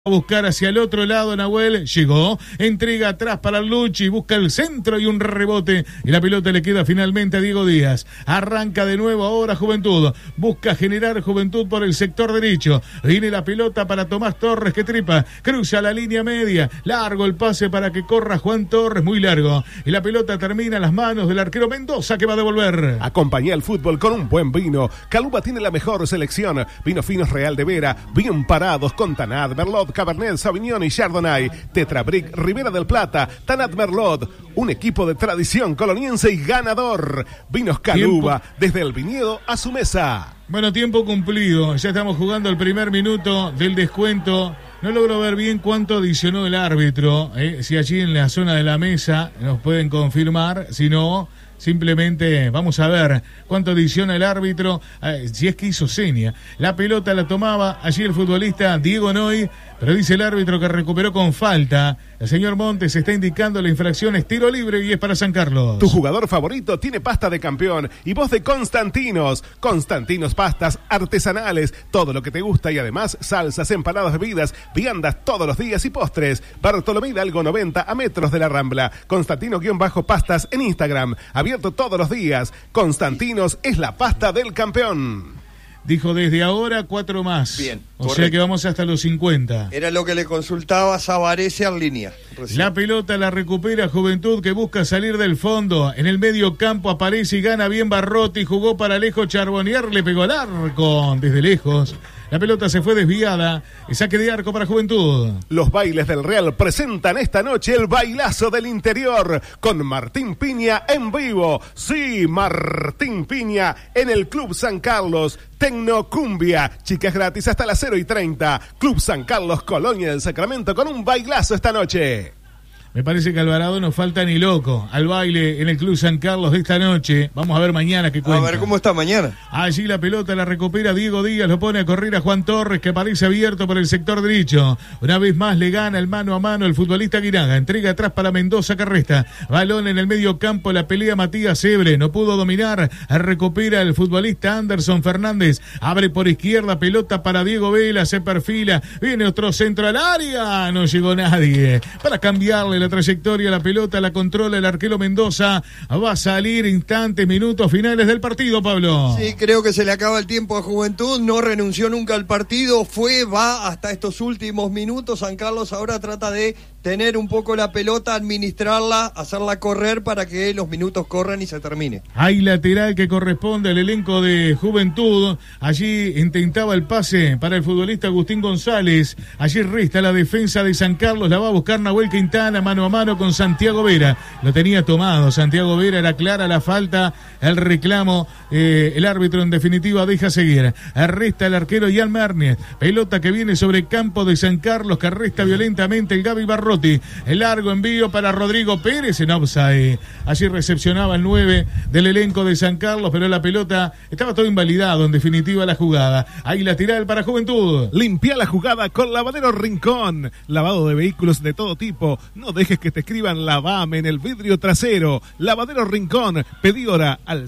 A buscar hacia el otro lado, Nahuel llegó, entrega atrás para Luchi, busca el centro y un rebote y la pelota le queda finalmente a Diego Díaz. Arranca de nuevo ahora Juventud, busca generar Juventud por el sector derecho, viene la pelota para Tomás Torres que tripa, cruza la línea media, largo el pase para que corra Juan Torres, muy largo, y la pelota termina en las manos del arquero Mendoza que va a devolver. Acompaña el fútbol con un buen vino. Caluba tiene la mejor selección, vinos finos Real de Vera, bien parados con Tanat, Merlot, Cabernet Sauvignon y Chardonnay. Tetrabric Ribera del Plata, Tanat Merlot, un equipo de tradición coloniense y ganador. Vinos Caluba, desde el viñedo a su mesa. Bueno, tiempo cumplido, ya estamos jugando el primer minuto del descuento. No logro ver bien cuánto adicionó el árbitro, si allí en la zona de la mesa nos pueden confirmar, si no, simplemente vamos a ver cuánto adiciona el árbitro, si es que hizo seña. La pelota la tomaba allí el futbolista Diego Noy, pero dice el árbitro que recuperó con falta. El señor Montes está indicando la infracción, es tiro libre y es para San Carlos. Tu jugador favorito tiene pasta de campeón y vos de Constantinos. Constantinos pastas artesanales, todo lo que te gusta y además salsas, empanadas, bebidas, viandas todos los días y postres. Bartolomé Hidalgo 90 a metros de la Rambla. Constantino-pastas en Instagram. Abierto todos los días. Constantinos es la pasta del campeón. Dijo desde ahora 4 más. Bien. O correcto. Sea que vamos hasta los 50. Era lo que le consultaba Savarese en línea. Recién. La pelota la recupera Juventud que busca salir del fondo. En el medio campo aparece y gana bien Barrotti. Jugó para Alejo Charbonnier. Le pegó al arco desde lejos. La pelota se fue desviada. Saque de arco para Juventud. Los bailes del Real presentan esta noche el bailazo del interior con Martín Piña en vivo. Sí, Martín Piña en el Club San Carlos. Tecnocumbia. Chicas gratis hasta las 0:30. Club San Carlos, Colonia del Sacramento con un bailazo esta noche. Me parece que Alvarado no falta ni loco al baile en el Club San Carlos de esta noche. Vamos a ver mañana qué cuenta. A ver cómo está mañana. Allí la pelota la recupera Diego Díaz, lo pone a correr a Juan Torres que aparece abierto por el sector derecho. Una vez más le gana el mano a mano el futbolista Aguinaga. Entrega atrás para Mendoza que resta. Balón en el medio campo, la pelea Matías Ebre. No pudo dominar. Recupera el futbolista Anderson Fernández. Abre por izquierda, pelota para Diego Vela. Se perfila. Viene otro centro al área. No llegó nadie. Para cambiarle la trayectoria, la pelota la controla el arquero Mendoza. Va a salir instantes, minutos finales del partido, Pablo. Sí, creo que se le acaba el tiempo a Juventud. No renunció nunca al partido. Va hasta estos últimos minutos. San Carlos ahora trata de tener un poco la pelota, administrarla, hacerla correr para que los minutos corran y se termine. Hay lateral que corresponde al elenco de Juventud. Allí intentaba el pase para el futbolista Agustín González. Allí resta la defensa de San Carlos. La va a buscar Nahuel Quintana mano a mano con Santiago Vera. Lo tenía tomado Santiago Vera. Era clara la falta, el reclamo. El árbitro en definitiva deja seguir. Arresta el arquero Ian Mernes. Pelota que viene sobre campo de San Carlos que arresta violentamente el Gaby Barrotti. El largo envío para Rodrigo Pérez en offside. Allí recepcionaba el 9 del elenco de San Carlos, pero la pelota estaba todo invalidado en definitiva la jugada. Ahí lateral para Juventud. Limpia la jugada con Lavadero Rincón. Lavado de vehículos de todo tipo. No dejes que te escriban Lavame en el vidrio trasero. Lavadero Rincón. Pedí hora al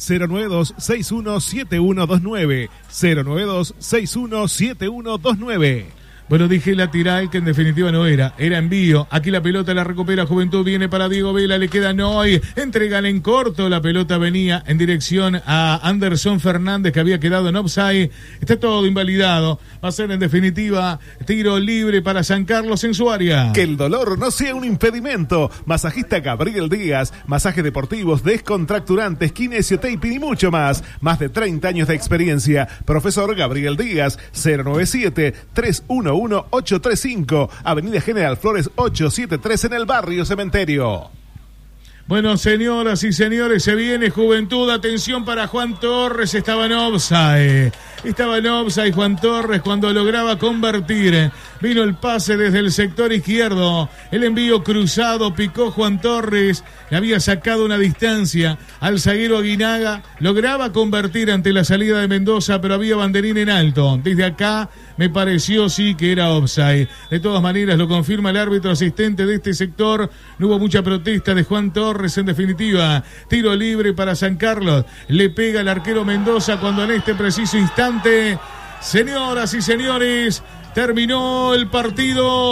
092-617129. 092-617129. Bueno, dije lateral que en definitiva no era envío. Aquí la pelota la recupera Juventud, viene para Diego Vela, le queda Noy, entregan en corto, la pelota venía en dirección a Anderson Fernández que había quedado en offside. Está todo invalidado, va a ser en definitiva tiro libre para San Carlos en su área. Que el dolor no sea un impedimento. Masajista Gabriel Díaz, masajes deportivos, descontracturantes, kinesiotaping y mucho más. Más de 30 años de experiencia. Profesor Gabriel Díaz, 097-311-835, Avenida General Flores 873 en el barrio Cementerio. Bueno, señoras y señores, se viene Juventud, atención para Juan Torres, estaba en offside Juan Torres cuando lograba convertir, vino el pase desde el sector izquierdo, el envío cruzado, picó Juan Torres, le había sacado una distancia al zaguero Aguinaga, lograba convertir ante la salida de Mendoza, pero había banderín en alto, desde acá me pareció sí que era offside, de todas maneras lo confirma el árbitro asistente de este sector, no hubo mucha protesta de Juan Torres, en definitiva, tiro libre para San Carlos, le pega el arquero Mendoza cuando en este preciso instante, señoras y señores, Terminó el partido.